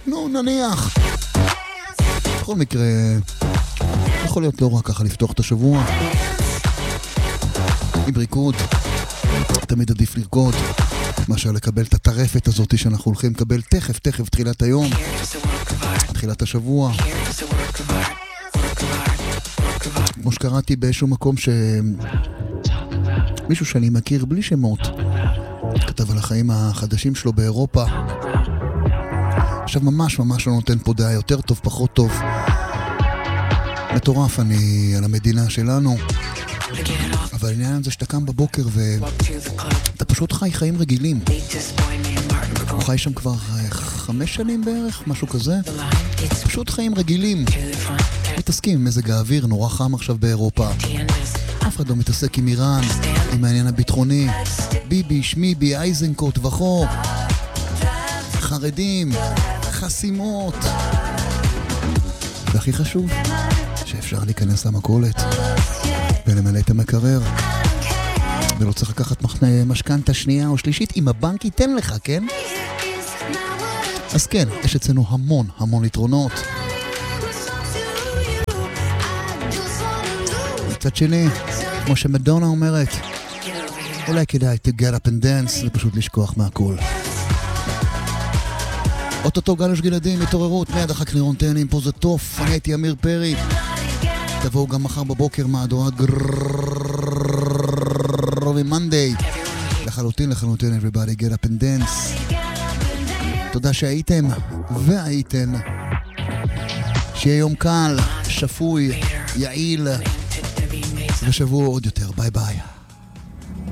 נו, נניח. בכל מקרה, יכול להיות לא רק ככה לפתוח את השבוע. עם ריקוד, תמיד עדיף לרקוד. מאשר לקבל את הטרפת הזאת שאנחנו הולכים לקבל תכף, תחילת היום, תחילת השבוע. כמו שקראתי באיזשהו מקום מישהו שאני מכיר בלי שמות כתב על החיים החדשים שלו באירופה. עכשיו ממש לא נותן פה דעה יותר טוב, פחות טוב. מטורף אני על המדינה שלנו. אבל העניין זה שאתה קם בבוקר ואתה פשוט חי חיים רגילים. הוא חי שם כבר 5 שנים בערך, משהו כזה. פשוט חיים רגילים. מתעסקים עם מזג האוויר, נורא חם עכשיו באירופה. אף אחד לא מתעסק עם איראן, עם העניין הביטחוני. ביבי, שמיבי, אייזנקוט וכו. חרדים, חסימות. והכי חשוב, שאפשר להיכנס למכולת ולמלא את המקרר. ולא צריך לקחת משכנתא שנייה או שלישית, אם הבנק ייתן לך, כן? אז כן, יש אצלנו המון יתרונות. מצד שני, כמו שמדונה אומרת, אולי כדאי to get up and dance, זה פשוט לשכוח מהכל. אוטוטו גלוש גלעדים, התעוררות, מיד אחר קלירונטנים, פה זה טוף, אני הייתי אמיר פרי. תבואו גם מחר בבוקר מהדורת גרובי מנדי. לחלוטין, everybody get up and dance. תודה שהייתם והייתן. שיהיה יום קל, שפוי, יעיל, ושבוע עוד יותר. ביי ביי.